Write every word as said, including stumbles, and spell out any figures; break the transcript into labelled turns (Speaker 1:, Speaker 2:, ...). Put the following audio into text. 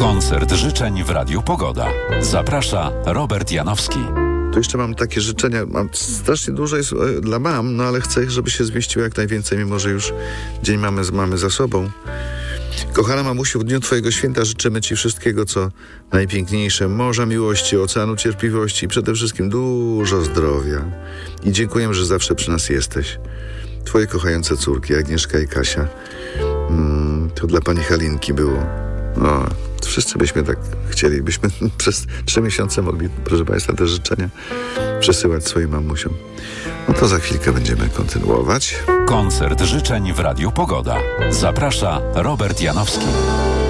Speaker 1: Koncert życzeń w Radiu Pogoda. Zaprasza Robert Janowski.
Speaker 2: Tu jeszcze mam takie życzenia, mam strasznie dużo jest e, dla mam, no ale chcę, żeby się zmieściło jak najwięcej, mimo że już dzień mamy, mamy za sobą. Kochana mamusiu, w dniu Twojego święta życzymy Ci wszystkiego, co najpiękniejsze. Morza miłości, oceanu cierpliwości i przede wszystkim dużo zdrowia. I dziękujemy, że zawsze przy nas jesteś. Twoje kochające córki, Agnieszka i Kasia. Mm, to dla pani Halinki było. O, wszyscy byśmy tak chcieli, byśmy przez trzy miesiące mogli, proszę Państwa, te życzenia przesyłać swoim mamusiom. No to za chwilkę będziemy kontynuować.
Speaker 1: Koncert życzeń w Radiu Pogoda. Zaprasza Robert Janowski.